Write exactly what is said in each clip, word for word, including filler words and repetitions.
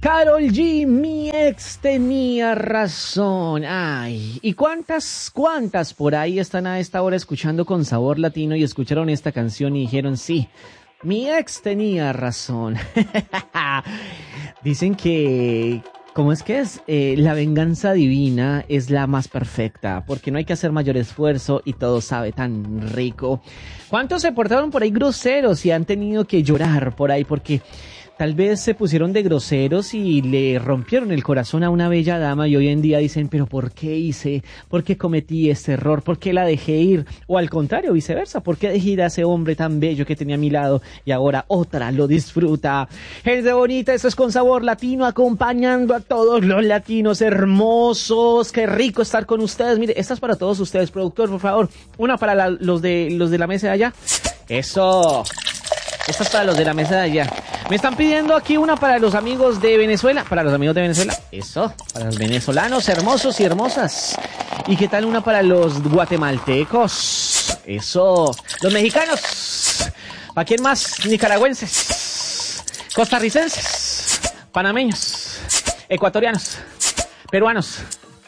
Karol G, mi ex tenía razón. Ay, ¿y cuántas, cuántas por ahí están a esta hora escuchando Con Sabor Latino y escucharon esta canción y dijeron, sí, mi ex tenía razón? Dicen que, ¿cómo es que es? Eh, la venganza divina es la más perfecta, porque no hay que hacer mayor esfuerzo y todo sabe tan rico. ¿Cuántos se portaron por ahí groseros y han tenido que llorar por ahí porque tal vez se pusieron de groseros y le rompieron el corazón a una bella dama y hoy en día dicen, pero ¿por qué hice? ¿Por qué cometí este error? ¿Por qué la dejé ir? O al contrario, viceversa, ¿por qué dejé ir a ese hombre tan bello que tenía a mi lado y ahora otra lo disfruta? Gente bonita, esto es Con Sabor Latino, acompañando a todos los latinos hermosos. Qué rico estar con ustedes. Mire, esta es para todos ustedes, productor, por favor. Una para la, los de los de la mesa de allá. Eso. Esta es para los de la mesa de allá. Me están pidiendo aquí una para los amigos de Venezuela. Para los amigos de Venezuela. Eso. Para los venezolanos hermosos y hermosas. ¿Y qué tal una para los guatemaltecos? Eso. Los mexicanos. ¿Para quién más? Nicaragüenses. Costarricenses. Panameños. Ecuatorianos. Peruanos.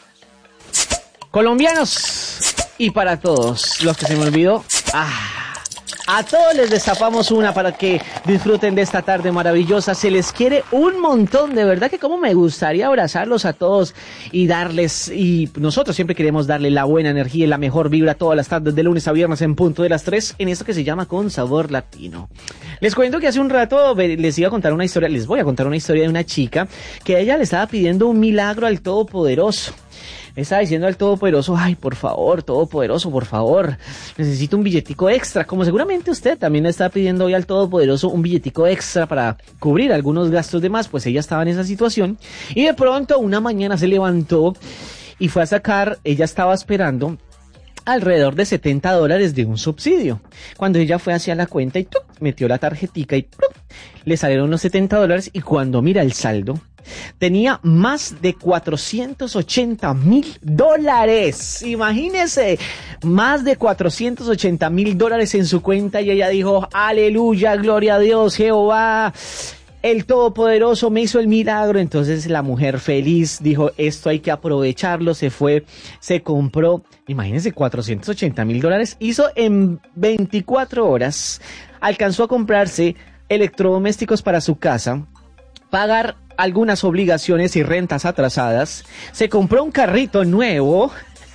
Colombianos. Y para todos los que se me olvidó. Ah. A todos les destapamos una para que disfruten de esta tarde maravillosa. Se les quiere un montón, de verdad que como me gustaría abrazarlos a todos y darles, y nosotros siempre queremos darle la buena energía y la mejor vibra todas las tardes de lunes a viernes en punto de las tres en esto que se llama Con Sabor Latino. Les cuento que hace un rato les iba a contar una historia, les voy a contar una historia de una chica que a ella le estaba pidiendo un milagro al Todopoderoso. Le estaba diciendo al Todopoderoso, ay, por favor, Todopoderoso, por favor, necesito un billetico extra, como seguramente usted también le está pidiendo hoy al Todopoderoso un billetico extra para cubrir algunos gastos de más, pues ella estaba en esa situación, y de pronto una mañana se levantó y fue a sacar, ella estaba esperando alrededor de setenta dólares de un subsidio. Cuando ella fue hacia la cuenta y ¡tuc! Metió la tarjetica y ¡tuc! Le salieron los setenta dólares y cuando mira el saldo, tenía más de cuatrocientos ochenta mil dólares. Imagínese, más de cuatrocientos ochenta mil dólares en su cuenta y ella dijo, aleluya, gloria a Dios, Jehová. El Todopoderoso me hizo el milagro. Entonces la mujer feliz dijo, esto hay que aprovecharlo, se fue, se compró, imagínense, cuatrocientos ochenta mil dólares, hizo en veinticuatro horas, alcanzó a comprarse electrodomésticos para su casa, pagar algunas obligaciones y rentas atrasadas, se compró un carrito nuevo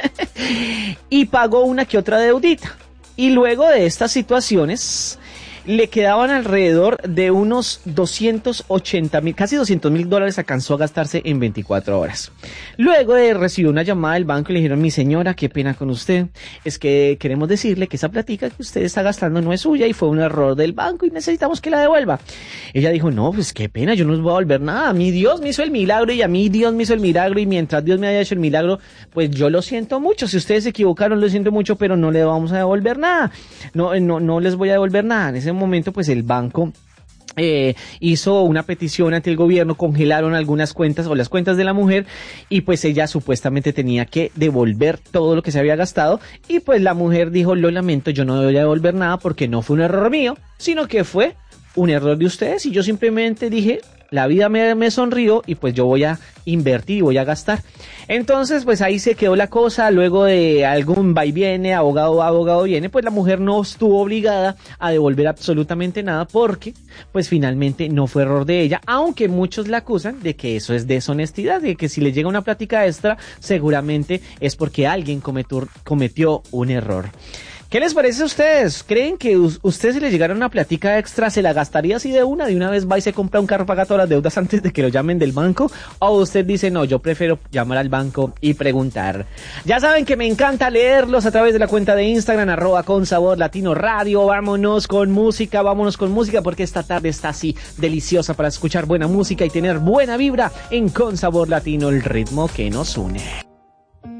y pagó una que otra deudita. Y luego de estas situaciones le quedaban alrededor de unos doscientos ochenta mil, casi doscientos mil dólares alcanzó a gastarse en veinticuatro horas. Luego de recibir una llamada del banco y le dijeron, mi señora, qué pena con usted, es que queremos decirle que esa platica que usted está gastando no es suya y fue un error del banco y necesitamos que la devuelva. Ella dijo, no, pues qué pena, yo no les voy a devolver nada, a mí Dios me hizo el milagro y a mí Dios me hizo el milagro y mientras Dios me haya hecho el milagro, pues yo lo siento mucho, si ustedes se equivocaron lo siento mucho, pero no le vamos a devolver nada, no, no, no les voy a devolver nada. En ese momento pues el banco eh, hizo una petición ante el gobierno, congelaron algunas cuentas o las cuentas de la mujer y pues ella supuestamente tenía que devolver todo lo que se había gastado y pues la mujer dijo, lo lamento, yo no voy a devolver nada porque no fue un error mío, sino que fue un error de ustedes y yo simplemente dije, la vida me, me sonrió y pues yo voy a invertir y voy a gastar. Entonces pues ahí se quedó la cosa, luego de algún va y viene, abogado va, abogado viene, pues la mujer no estuvo obligada a devolver absolutamente nada porque pues finalmente no fue error de ella, aunque muchos la acusan de que eso es deshonestidad, de que si le llega una plática extra seguramente es porque alguien cometió, cometió un error. ¿Qué les parece a ustedes? ¿Creen que u- ustedes si les llegara una platica extra se la gastaría así de una? ¿De una vez va y se compra un carro, paga todas las deudas antes de que lo llamen del banco? ¿O usted dice, no, yo prefiero llamar al banco y preguntar? Ya saben que me encanta leerlos a través de la cuenta de Instagram, arroba Con Sabor Latino Radio. Vámonos con música, vámonos con música porque esta tarde está así deliciosa para escuchar buena música y tener buena vibra en Con Sabor Latino, el ritmo que nos une.